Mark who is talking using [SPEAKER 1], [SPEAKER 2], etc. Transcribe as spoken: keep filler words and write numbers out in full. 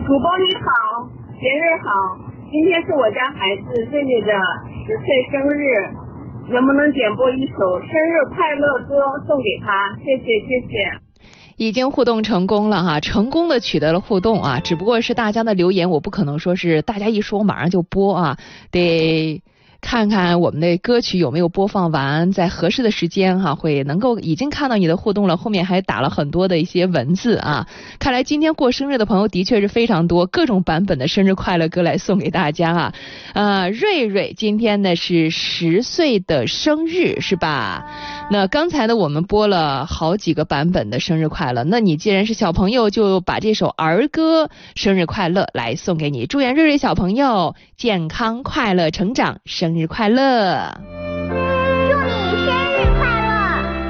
[SPEAKER 1] 主播你好，节日好，今天是我家孩子妹妹的十岁生日，能不能点播一首生日快乐歌送给她？谢谢谢谢。
[SPEAKER 2] 已经互动成功了哈，成功的取得了互动啊，只不过是大家的留言，我不可能说是大家一说马上就播啊，得看看我们的歌曲有没有播放完，在合适的时间哈、啊，会能够已经看到你的互动了，后面还打了很多的一些文字啊。看来今天过生日的朋友的确是非常多，各种版本的生日快乐歌来送给大家啊。呃，瑞瑞今天呢是十岁的生日是吧？那刚才呢我们播了好几个版本的生日快乐，那你既然是小朋友，就把这首儿歌生日快乐来送给你，祝愿瑞瑞小朋友健康快乐成长，生日快乐。